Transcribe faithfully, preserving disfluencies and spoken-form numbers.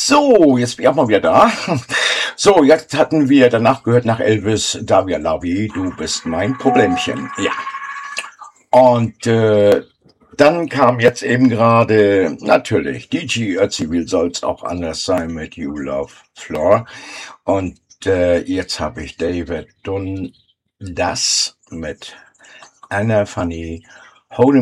So, jetzt bin ich auch mal wieder da. So, jetzt hatten wir danach gehört nach Elvis, Davia Lavi, du bist mein Problemchen. Ja. Und äh, dann kam jetzt eben gerade, natürlich, D G Ötzi soll's auch anders sein mit You Love Floor. Und äh, jetzt habe ich David Dunn das mit Anna Fanny Holding